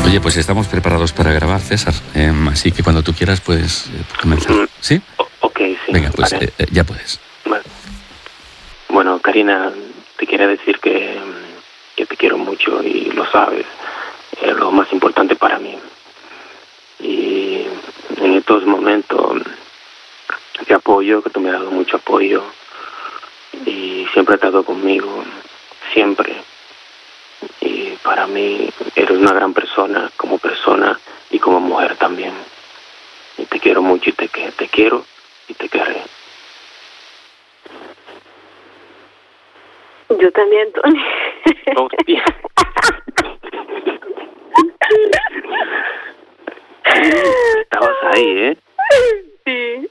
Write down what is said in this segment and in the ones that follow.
Oye, pues estamos preparados para grabar, César. Así que cuando tú quieras puedes comenzar. ¿Sí? Ok, sí. Venga, pues Vale. Ya puedes. Vale. Bueno, Karina, te quería decir que te quiero mucho y lo sabes. Es lo más importante para mí. Y en estos momentos te apoyo, que tú me has dado mucho apoyo. Y siempre has estado conmigo. Siempre. Y para mí eres una gran persona y como mujer también. Y te quiero mucho y te quiero y te querré. Yo también, Tony. Hostia. Estabas ahí, ¿eh? Sí.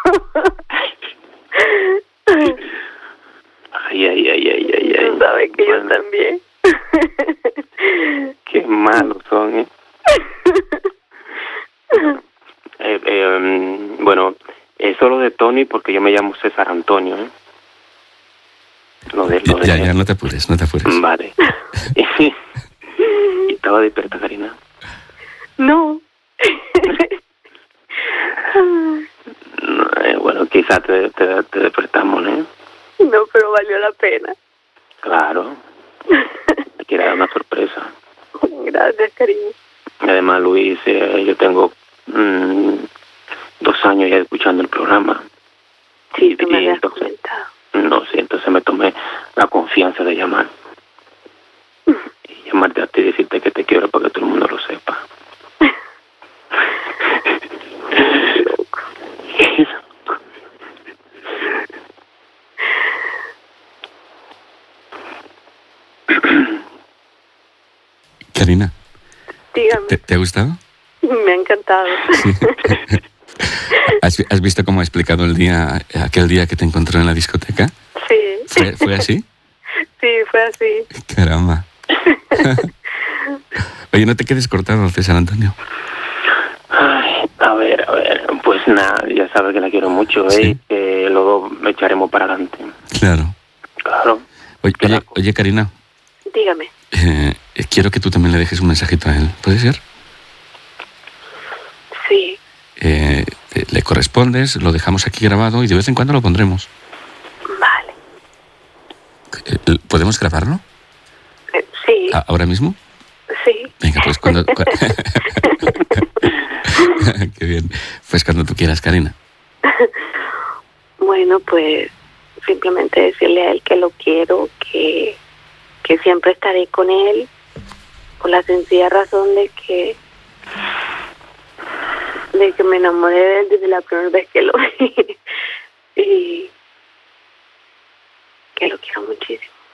Ay. Tú sabes que Bueno, yo también. Qué malos son, ¿eh? Bueno, es solo de Tony porque yo me llamo César Antonio, ¿eh? Ya, no te apures, no te apures. Vale. ¿Y estaba despierta, Karina? No. Bueno, quizás te despertamos, ¿eh? No, pero valió la pena. Claro. Te quiero dar una sorpresa. Gracias, cariño. Además, Luis, yo tengo 2 años ya escuchando el programa. Sí, tú me habías entonces, comentado. no, sí, entonces me tomé la confianza de llamar. Y llamarte a ti y decirte que te quiero para que todo el mundo lo sepa. Loco. Karina, Dígame. ¿te ha gustado? Me ha encantado. Sí. ¿Has visto cómo ha explicado aquel día que te encontró en la discoteca? Sí. ¿Fue así? Sí, fue así. Caramba. Oye, no te quedes cortado, César Antonio. Ay, a ver, pues nada, ya sabes que la quiero mucho, ¿eh? Sí. Y que luego me echaremos para adelante. Claro. Claro. Oye, Karina, Dígame. quiero que tú también le dejes un mensajito a él. ¿Puede ser? Sí. Le correspondes, lo dejamos aquí grabado y de vez en cuando lo pondremos. Vale. ¿Podemos grabarlo? Sí. ¿Ahora mismo? Sí. Venga, pues cuando... Qué bien. Pues cuando tú quieras, Karina. Bueno, pues simplemente decirle a él que lo quiero, que siempre estaré con él, por la sencilla razón de que me enamoré de él desde la primera vez que lo vi y que lo quiero muchísimo.